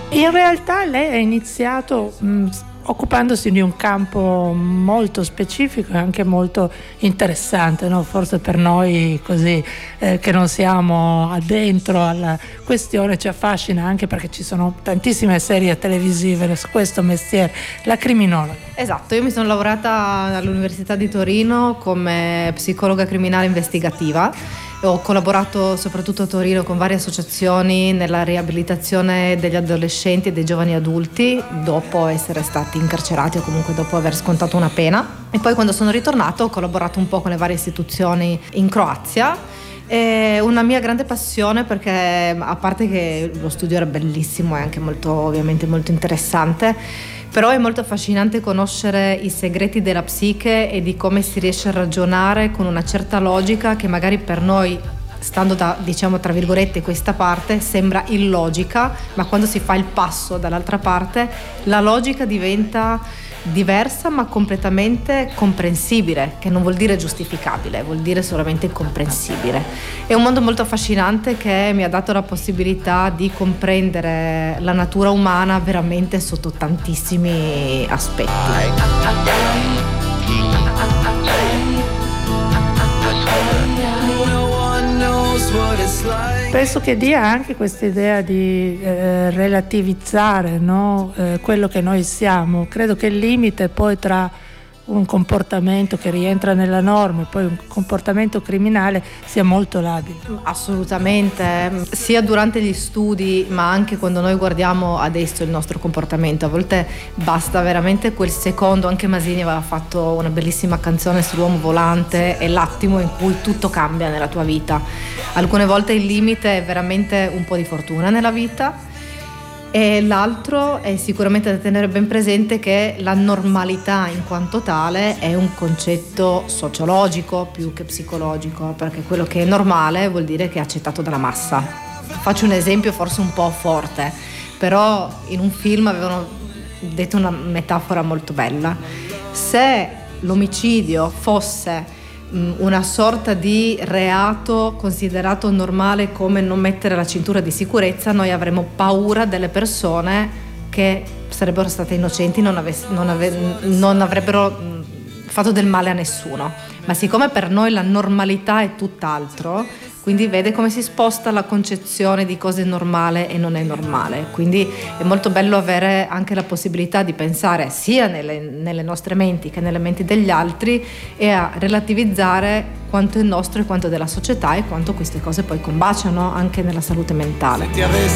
In realtà lei ha iniziato occupandosi di un campo molto specifico e anche molto interessante, no? Forse per noi così che non siamo addentro alla questione ci affascina, anche perché ci sono tantissime serie televisive su questo mestiere, la criminologa. Esatto, io mi sono laureata all'Università di Torino come psicologa criminale investigativa. Ho collaborato soprattutto a Torino con varie associazioni nella riabilitazione degli adolescenti e dei giovani adulti dopo essere stati incarcerati o comunque dopo aver scontato una pena. E poi quando sono ritornato ho collaborato un po' con le varie istituzioni in Croazia. È una mia grande passione perché, a parte che lo studio era bellissimo e anche molto, ovviamente molto interessante, però è molto affascinante conoscere i segreti della psiche e di come si riesce a ragionare con una certa logica che magari per noi, stando da, diciamo tra virgolette, questa parte, sembra illogica, ma quando si fa il passo dall'altra parte la logica diventa diversa ma completamente comprensibile, che non vuol dire giustificabile, vuol dire solamente comprensibile. È un mondo molto affascinante che mi ha dato la possibilità di comprendere la natura umana veramente sotto tantissimi aspetti. Penso che dia anche questa idea di relativizzare, no? Quello che noi siamo. Credo che il limite poi tra un comportamento che rientra nella norma e poi un comportamento criminale sia molto labile. Assolutamente, sia durante gli studi ma anche quando noi guardiamo adesso il nostro comportamento, a volte basta veramente quel secondo. Anche Masini aveva fatto una bellissima canzone sull'uomo volante, è l'attimo in cui tutto cambia nella tua vita. Alcune volte il limite è veramente un po' di fortuna nella vita. E l'altro è sicuramente da tenere ben presente che la normalità in quanto tale è un concetto sociologico più che psicologico, perché quello che è normale vuol dire che è accettato dalla massa. Faccio un esempio forse un po' forte, però in un film avevano detto una metafora molto bella. Se l'omicidio fosse una sorta di reato considerato normale come non mettere la cintura di sicurezza, noi avremmo paura delle persone che sarebbero state innocenti, non avrebbero fatto del male a nessuno. Ma siccome per noi la normalità è tutt'altro, quindi vede come si sposta la concezione di cosa è normale e non è normale. Quindi è molto bello avere anche la possibilità di pensare sia nelle nostre menti che nelle menti degli altri e a relativizzare quanto è nostro e quanto è della società e quanto queste cose poi combaciano anche nella salute mentale.